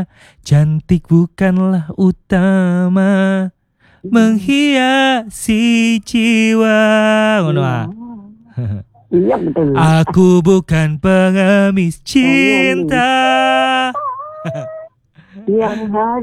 Cantik bukanlah utama, menghiasi jiwa. Ngono ah. Iya betul. Aku bukan pengemis cinta. Yang